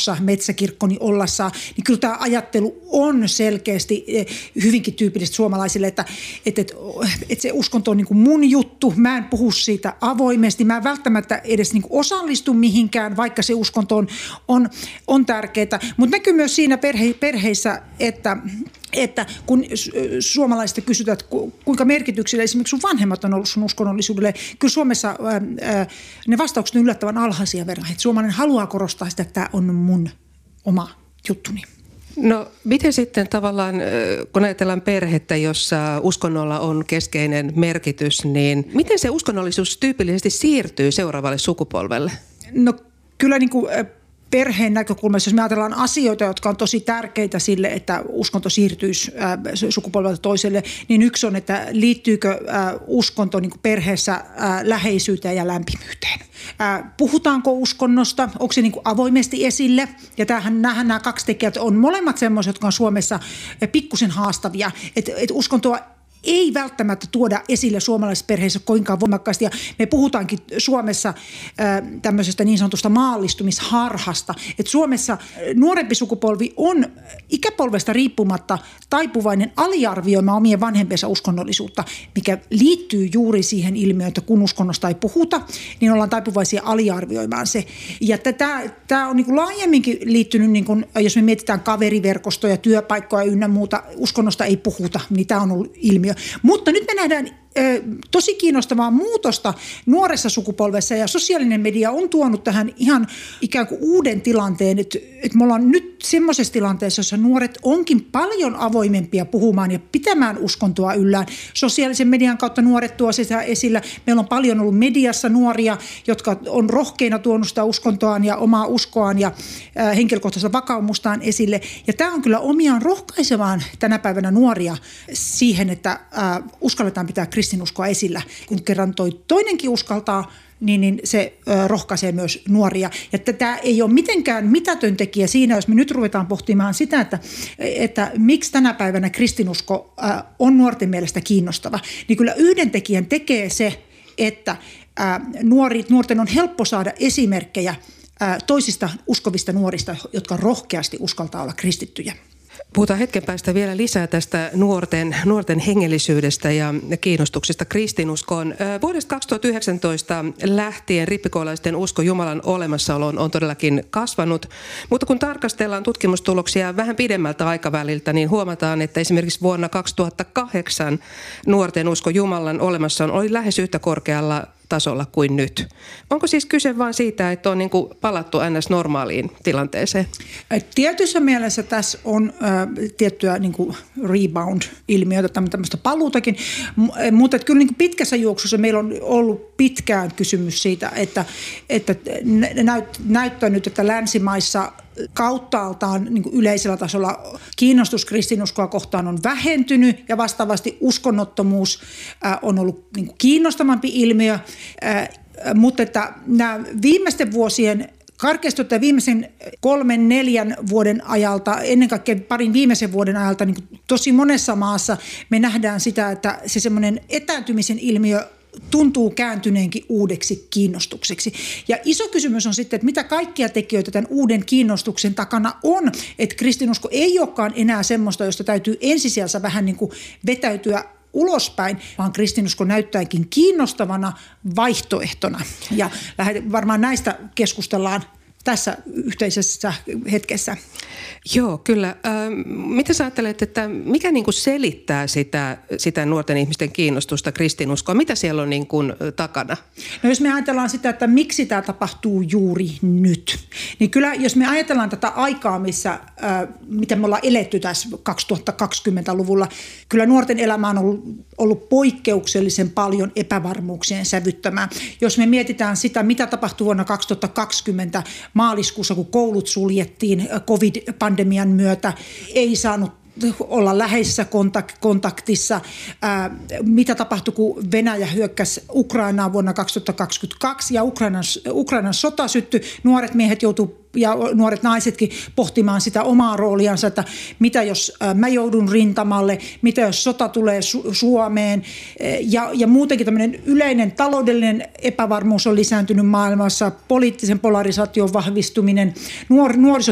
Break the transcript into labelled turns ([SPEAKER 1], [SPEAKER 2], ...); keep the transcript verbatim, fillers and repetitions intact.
[SPEAKER 1] uskonnossa metsäkirkkoni ollassa, niin kyllä tämä ajattelu on selkeästi hyvinkin tyypillistä suomalaisille, että, että, että, että se uskonto on niin kuin mun juttu, mä en puhu siitä avoimesti, mä en välttämättä edes niin kuin osallistu mihinkään, vaikka se uskonto on, on, on tärkeää, mutta näkyy myös siinä perhe, perheissä, että että kun suomalaisista kysytään, että kuinka merkityksellä esimerkiksi sun vanhemmat on ollut sun uskonnollisuudelle, kyllä Suomessa ää, ne vastaukset on yllättävän alhaisia verran. Että suomalainen haluaa korostaa sitä, että tämä on mun oma juttuni.
[SPEAKER 2] No miten sitten tavallaan, kun ajatellaan perhettä, jossa uskonnolla on keskeinen merkitys, niin miten se uskonnollisuus tyypillisesti siirtyy seuraavalle sukupolvelle?
[SPEAKER 1] No kyllä niin kuin perheen näkökulmassa, jos me ajatellaan asioita, jotka on tosi tärkeitä sille, että uskonto siirtyisi äh, sukupolvelta toiselle, niin yksi on, että liittyykö äh, uskonto niin kuin perheessä äh, läheisyyteen ja lämpimyyteen. Äh, puhutaanko uskonnosta, onko se niin kuin avoimesti esille? Ja tämähän, nämähän nämä kaksi tekijät on molemmat semmoiset, jotka on Suomessa pikkusen haastavia, että et uskontoa ei välttämättä tuoda esille suomalaisissa perheissä koinkaan voimakkaasti. Ja me puhutaankin Suomessa äh, tämmöisestä niin sanotusta maallistumisharhasta. Että Suomessa nuorempi sukupolvi on ikäpolvesta riippumatta taipuvainen aliarvioimaan omien vanhempiensa uskonnollisuutta, mikä liittyy juuri siihen ilmiöön, että kun uskonnosta ei puhuta, niin ollaan taipuvaisia aliarvioimaan se. Ja tämä on niin kuin laajemminkin liittynyt, niin kuin, jos me mietitään kaveriverkostoja, työpaikkoja ynnä muuta, uskonnosta ei puhuta, niin tämä on ollut ilmiö. Mutta nyt me nähdään ö, tosi kiinnostavaa muutosta nuoressa sukupolvessa ja sosiaalinen media on tuonut tähän ihan ikään kuin uuden tilanteen, että, että me ollaan nyt semmoisessa tilanteessa, jossa nuoret onkin paljon avoimempia puhumaan ja pitämään uskontoa yllään. Sosiaalisen median kautta nuoret tuo sitä esillä. Meillä on paljon ollut mediassa nuoria, jotka on rohkeina tuonut sitä uskontoaan ja omaa uskoaan ja äh, henkilökohtaista vakaumustaan esille. Ja tämä on kyllä omiaan rohkaisemaan tänä päivänä nuoria siihen, että äh, uskalletaan pitää kristinuskoa esillä. Kun kerran toi toinenkin uskaltaa, niin, niin se ö, rohkaisee myös nuoria. Ja tämä ei ole mitenkään mitätön tekijä siinä, jos me nyt ruvetaan pohtimaan sitä, että, että miksi tänä päivänä kristinusko ö, on nuorten mielestä kiinnostava. Niin kyllä yhden tekijän tekee se, että ö, nuori, nuorten on helppo saada esimerkkejä ö, toisista uskovista nuorista, jotka rohkeasti uskaltaa olla kristittyjä.
[SPEAKER 2] Puhutaan hetken päästä vielä lisää tästä nuorten, nuorten hengellisyydestä ja kiinnostuksesta kristinuskoon. Vuodesta kaksituhattayhdeksäntoista lähtien rippikoulaisten usko Jumalan olemassaoloon on todellakin kasvanut, mutta kun tarkastellaan tutkimustuloksia vähän pidemmältä aikaväliltä, niin huomataan, että esimerkiksi vuonna kaksituhattakahdeksan nuorten usko Jumalan olemassaoloon oli lähes yhtä korkealla tasolla kuin nyt. Onko siis kyse vain siitä, että on niin kuin palattu ns. Normaaliin tilanteeseen?
[SPEAKER 1] Tietyssä mielessä tässä on äh, tiettyä niin kuin rebound-ilmiötä, tämmöistä paluutakin, M- mutta kyllä niin kuin pitkässä juoksussa meillä on ollut pitkään kysymys siitä, että, että näyt, näyttää nyt, että länsimaissa kauttaaltaan niin kuin yleisellä tasolla kiinnostus kristinuskoa kohtaan on vähentynyt ja vastaavasti uskonnottomuus äh, on ollut niin kuin kiinnostavampi ilmiö, äh, mutta että nämä viimeisten vuosien karkeasti ottaen viimeisen kolmen, neljän vuoden ajalta, ennen kaikkea parin viimeisen vuoden ajalta, niin kuin tosi monessa maassa me nähdään sitä, että se semmoinen etääntymisen ilmiö tuntuu kääntyneenkin uudeksi kiinnostukseksi. Ja iso kysymys on sitten, että mitä kaikkia tekijöitä tämän uuden kiinnostuksen takana on, että kristinusko ei olekaan enää semmoista, josta täytyy ensisijassa vähän niin kuin vetäytyä ulospäin, vaan kristinusko näyttääkin kiinnostavana vaihtoehtona. Ja varmaan näistä keskustellaan tässä yhteisessä hetkessä.
[SPEAKER 2] Joo, kyllä. Ähm, mitä sä ajattelet, että mikä niin kuin selittää sitä, sitä nuorten ihmisten kiinnostusta kristinuskoa? Mitä siellä on niin kuin takana?
[SPEAKER 1] No jos me ajatellaan sitä, että miksi tämä tapahtuu juuri nyt, niin kyllä jos me ajatellaan tätä aikaa, missä, äh, mitä me ollaan eletty tässä kaksituhattakaksikymmentäluvulla, kyllä nuorten elämä on ollut, ollut poikkeuksellisen paljon epävarmuuksien sävyttämää. Jos me mietitään sitä, mitä tapahtui vuonna kaksituhattakaksikymmentä maaliskuussa, kun koulut suljettiin covid-pandemian myötä, ei saanut olla läheisessä kontaktissa. Ää, mitä tapahtui, kun Venäjä hyökkäsi Ukrainaan vuonna kaksituhattakaksikymmentäkaksi ja Ukrainan, Ukrainan sota syttyi. Nuoret miehet joutuivat ja nuoret naisetkin pohtimaan sitä omaa rooliansa, että mitä jos mä joudun rintamalle, mitä jos sota tulee Su- Suomeen. Ja, ja muutenkin tämmöinen yleinen taloudellinen epävarmuus on lisääntynyt maailmassa, poliittisen polarisaation vahvistuminen, nuor- nuoriso